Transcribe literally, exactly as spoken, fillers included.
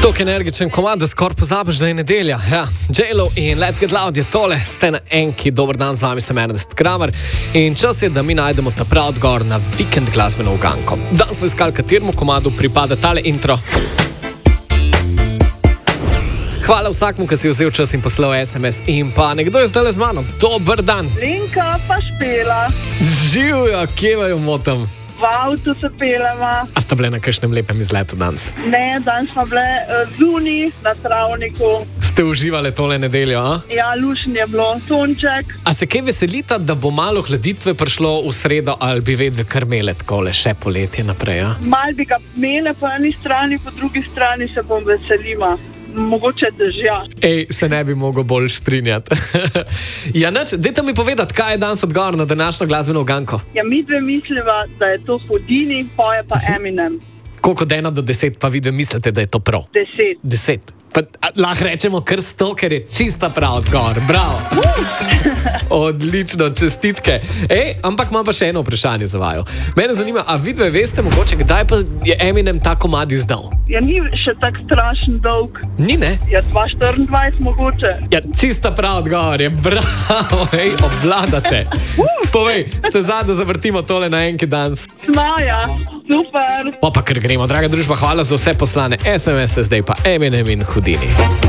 Tok energičen komad, da skoraj pozabiš, da je nedelja. Ja, J-Lo in Let's Get Loud je tole, ste na enki, dober dan, z vami sem Ernest Kramer in čas je, da mi najdemo ta prav odgovor na vikend glasbeno uganko. Dan smo iskali, kateremu komadu pripada tale intro. Hvala vsakmu, ki si je vzel čas in poslal es em es. In pa nekdo je zdaj le z mano. Dober dan. Linka pa Špela. Živjo, kje vaju motam? V avtu se pelema. A sta bile na kakšnem lepem izletu danes? Ne, danes smo bile uh, zunaj na travniku. Ste uživali tole nedeljo, a? Ja, lušen je bilo, sonček. A se kaj veselita, da bo malo hladitve prišlo v sredo, ali bi vedve kar imele takole še poletje naprej, a? Mal bi ga imele po eni strani, po drugi strani se bom veselima. Mogoče dežja. Ej, se ne bi mogel bolj strinjati. Ja, neč, dajte mi povedati, kaj je danes odgovor na današnjo glasbeno uganko? Ja, mi dve misliva, da je to Houdini, poje pa Eminem. Koliko od ena do deset pa vi dve mislite, da je to prav? Deset. Deset. Pa a, lahko rečemo kar sto, ker je čista prav odgovor. Bravo. Odlično, čestitke. Ej, ampak imam pa še eno vprašanje za vaju. Mene zanima, a vi dve veste mogoče, kdaj pa je Eminem ta komad izdal? Ja, ni še tak strašen dolg. Ni, ne? Ja, dva tisoč štiriindvajset mogoče. Ja, čista prav odgovor je. Bravo, ej, obvladate. Povej, ste zadnji, da zavrtimo tole na enki danes. Smaja, super. Pa pa kar gremo, draga družba, hvala za vse poslane es em es, zdaj pa Eminem in Houdini.